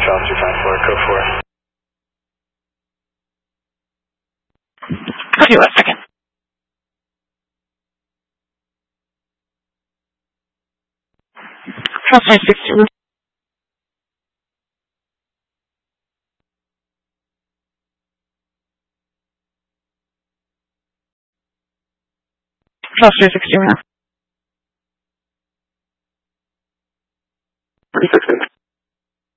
South 254, code 4. Copy, 1 second. Cross 960. Cross 360 now.